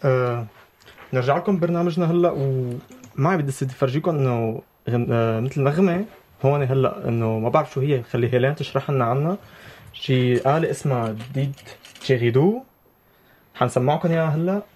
نرجع لكم برنامجنا هلا، ومعي بدي افرجيكم انه مثل نغمه هون هلا، انه ما بعرف شو هي، خلي هيلين تشرح لنا عنها. شي آلة اسمها ديد تشيريدو، حنسمعكم اياها هلا